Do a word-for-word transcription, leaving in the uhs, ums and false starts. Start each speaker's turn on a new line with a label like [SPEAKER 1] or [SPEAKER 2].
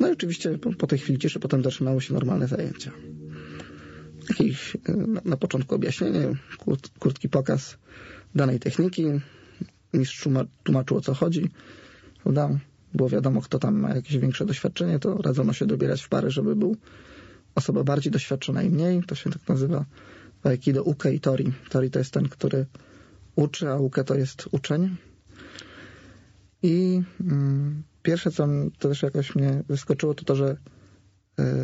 [SPEAKER 1] No i oczywiście po, po tej chwili ciszy potem zaczynały się normalne zajęcia. Jakiś na, na początku objaśnienie, krót, krótki pokaz danej techniki. Mistrz tłumaczył, o co chodzi. Prawda? Było wiadomo, kto tam ma jakieś większe doświadczenie, to radzono się dobierać w pary, żeby był osoba bardziej doświadczona i mniej. To się tak nazywa w aikido uke i tori. Tori to jest ten, który uczy, a uke to jest uczeń. I mm, pierwsze, co to też jakoś mnie zaskoczyło, to to, że